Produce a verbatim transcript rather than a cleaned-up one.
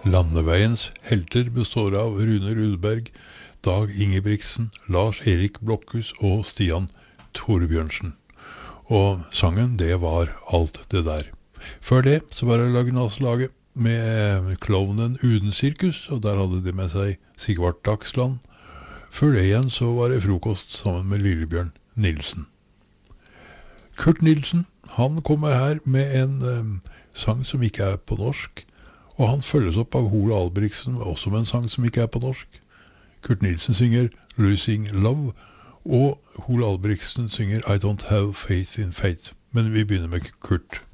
Landeveiens helter består av Rune Rudberg, Dag Ingebrigtsen, Lars-Erik Blokhus og Stian Torbjørnsen. Og sangen, det var alt det der. Før det så var det Lagnadslaget med klovnen Uden Sirkus, og der hadde de med seg Sigvart Dagsland. Før det igjen så var det Frokost sammen med Lillebjørn Nilsen. Kurt Nilsen, han kommer her med en um, sang som ikke er på norsk, og han følges opp av Ole Albrigtsen, også med en sang som ikke er på norsk. Kurt Nilsen synger Losing Love, og Ole Albrigtsen synger I Don't Have Faith in Fate. Men vi begynner med Kurt.